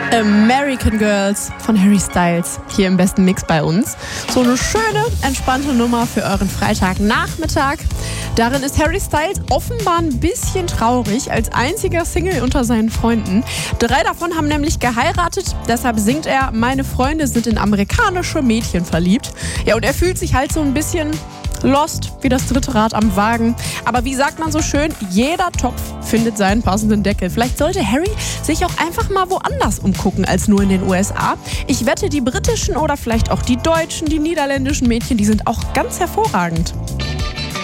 American Girls von Harry Styles hier im besten Mix bei uns. So eine schöne, entspannte Nummer für euren Freitagnachmittag. Darin ist Harry Styles offenbar ein bisschen traurig, als einziger Single unter seinen Freunden. 3 davon haben nämlich geheiratet, deshalb singt er: Meine Freunde sind in amerikanische Mädchen verliebt. Ja, und er fühlt sich halt so ein bisschen lost, wie das dritte Rad am Wagen. Aber wie sagt man so schön, jeder Topf findet seinen passenden Deckel. Vielleicht sollte Harry sich auch einfach mal woanders umgucken als nur in den USA. Ich wette, die britischen oder vielleicht auch die deutschen, die niederländischen Mädchen, die sind auch ganz hervorragend.